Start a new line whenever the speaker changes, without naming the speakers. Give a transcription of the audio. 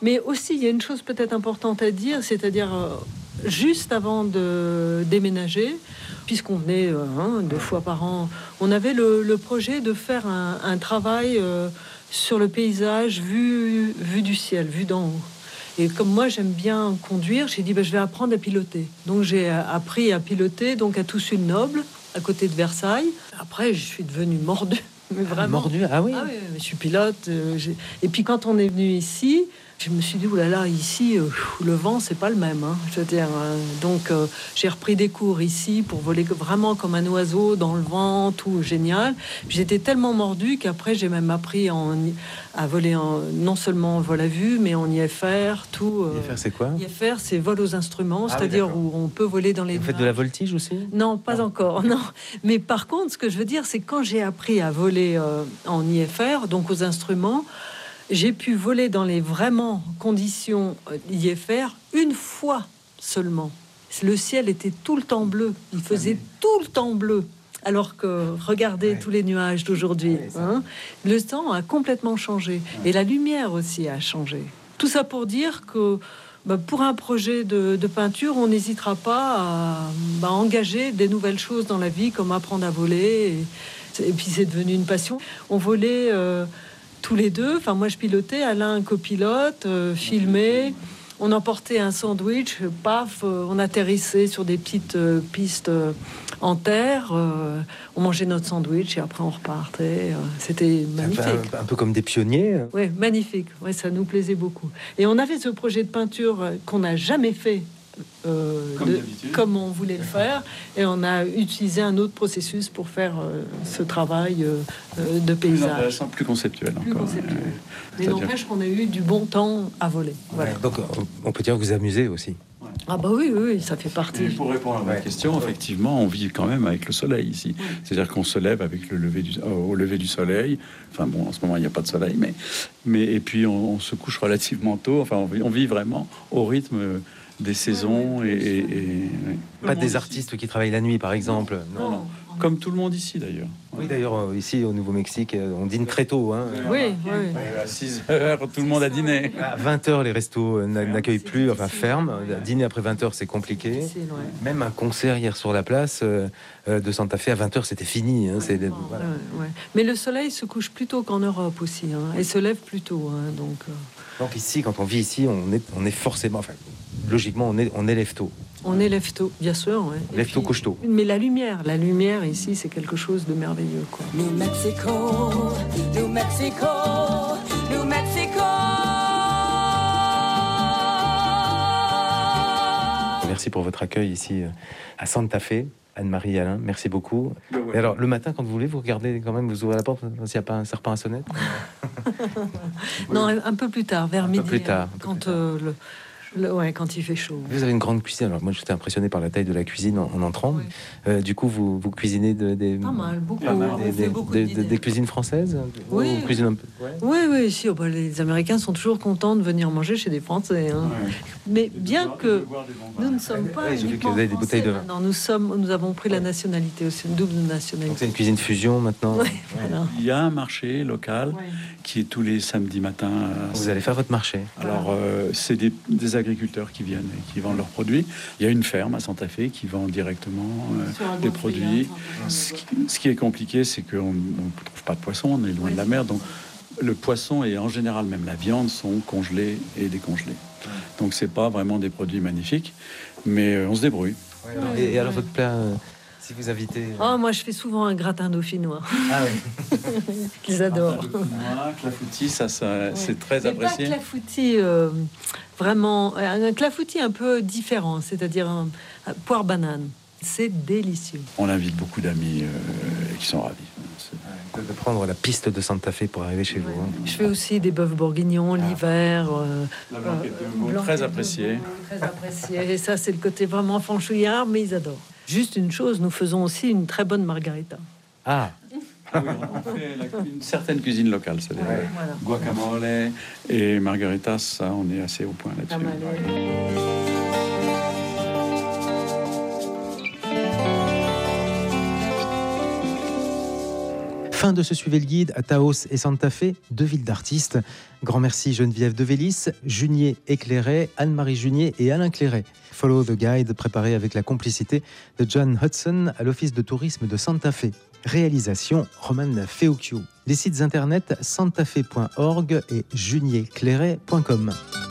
Mais aussi, il y a une chose peut-être importante à dire, c'est-à-dire juste avant de déménager, puisqu'on venait 2 fois par an, on avait le projet de faire un travail sur le paysage vu du ciel, vu d'en haut. Et comme moi, j'aime bien conduire, j'ai dit, je vais apprendre à piloter. Donc, j'ai appris à piloter donc à Toussul-Noble, à côté de Versailles. Après, je suis devenue mordue. Mais vraiment.
Mordu, ah oui.
Ah oui, je suis pilote. Et puis, quand on est venu ici, je me suis dit, oulala, ici, le vent, c'est pas le même. Hein, je veux dire, donc, j'ai repris des cours ici pour voler vraiment comme un oiseau dans le vent, tout génial. J'étais tellement mordue qu'après, j'ai même appris à voler non seulement en vol à vue, mais en IFR, tout.
IFR, c'est quoi?
IFR, c'est vol aux instruments, c'est-à-dire où on peut voler dans les.
Vous faites de la voltige aussi?
Non, pas encore, non. Mais par contre, ce que je veux dire, c'est quand j'ai appris à voler en IFR, donc aux instruments, j'ai pu voler dans les vraiment conditions IFR une fois seulement. Le ciel était tout le temps bleu. Il faisait tout le temps bleu. Alors que regardez tous les nuages d'aujourd'hui. Hein, le temps a complètement changé. Et la lumière aussi a changé. Tout ça pour dire que pour un projet de peinture, on n'hésitera pas à engager des nouvelles choses dans la vie, comme apprendre à voler. Et puis c'est devenu une passion. On volait tous les deux. Enfin, moi je pilotais, Alain un copilote, filmait. On emportait un sandwich, paf, on atterrissait sur des petites pistes en terre. On mangeait notre sandwich et après on repartait. C'était magnifique.
Un peu comme des pionniers.
Oui, magnifique. Ouais, ça nous plaisait beaucoup. Et on avait ce projet de peinture qu'on n'a jamais fait comme on voulait le faire. Et on a utilisé un autre processus pour faire ce travail de paysage.
Plus intéressant, plus conceptuel encore.
Mais n'empêche qu'on a eu du bon temps à voler. Voilà.
Donc on peut dire que vous amusez aussi.
Ah bah oui, ça fait partie.
Et pour répondre à votre question, effectivement, on vit quand même avec le soleil ici. C'est-à-dire qu'on se lève avec le au lever du soleil. Enfin bon, en ce moment, il n'y a pas de soleil, mais et puis on se couche relativement tôt. Enfin, on vit vraiment au rythme des saisons
Pas des artistes qui travaillent la nuit, par exemple.
Non. Comme tout le monde ici, d'ailleurs.
Oui, d'ailleurs, ici, au Nouveau-Mexique, on dîne très tôt. Hein.
Oui.
À 6 heures, tout le monde a dîné.
À 20h, les restos n'accueillent plus, enfin, ferment. Dîner après 20h, c'est compliqué. Même un concert hier sur la place de Santa Fe, à 20h, c'était fini. Hein. Voilà.
Mais le soleil se couche plus tôt qu'en Europe aussi, hein, et se lève plus tôt. Hein,
donc ici, quand on vit ici, on est forcément... Enfin, logiquement, on élève tôt.
On élève tôt, bien sûr. Ouais.
Lève tôt, couche tôt.
Mais la lumière ici, c'est quelque chose de merveilleux. Quoi.
New Mexico, New Mexico, New Mexico.
Merci pour votre accueil ici à Santa Fe. Anne-Marie Alain, merci beaucoup. Et alors, le matin, quand vous voulez, vous regardez quand même, vous ouvrez la porte s'il n'y a pas un serpent à sonnette.
Non, un peu plus tard, vers midi.
Plus tard.
Quand il fait chaud.
Vous avez une grande cuisine. Alors moi, j'étais impressionné par la taille de la cuisine en entrant.
Oui.
Du coup, vous cuisinez
pas mal, beaucoup.
Des cuisines françaises.
Oui.
Vous cuisinez un peu.
Oui. Si, les Américains sont toujours contents de venir manger chez des Français. Hein. Ouais. Mais bien que nous ne sommes pas
j'ai vu que vous avez des bouteilles de vin.
Non, nous avons pris la nationalité aussi, une double nationalité.
Donc c'est une cuisine fusion maintenant.
Ouais, voilà.
Il y a un marché local qui est tous les samedis matins.
Vous allez faire votre marché.
Alors c'est des agriculteurs qui viennent et qui vendent leurs produits. Il y a une ferme à Santa Fe qui vend directement des produits. Ce qui est compliqué, c'est qu'on ne trouve pas de poisson, on est loin de la mer, donc le poisson et en général même la viande sont congelés et décongelés. Donc c'est pas vraiment des produits magnifiques, mais on se débrouille.
Et alors votre plat, si vous invitez...
moi je fais souvent un gratin dauphinois.
Ah oui.
Qu'ils adorent.
Clafoutis, ça c'est très apprécié.
Pas clafoutis, vraiment un clafoutis un peu différent, c'est-à-dire un poire banane. C'est délicieux.
On invite beaucoup d'amis qui sont ravis.
De prendre la piste de Santa Fe pour arriver chez vous. Hein.
Je fais aussi des bœufs bourguignons l'hiver.
La blanquette de veau, très appréciée.
Très apprécié. Et ça, c'est le côté vraiment franchouillard, mais ils adorent. Juste une chose, nous faisons aussi une très bonne margarita.
Ah
oui, on fait une certaine cuisine locale, c'est-à-dire guacamole et margarita, ça, on est assez au point là-dessus.
Fin de ce Suivez le Guide à Taos et Santa Fe, 2 villes d'artistes. Grand merci Geneviève Devélis, Junier Éclairé, Anne-Marie Junier et Alain Clairet. Follow the Guide préparé avec la complicité de John Hudson à l'Office de tourisme de Santa Fe. Réalisation Roman Feocchio. Les sites internet santafe.org et junierclairet.com.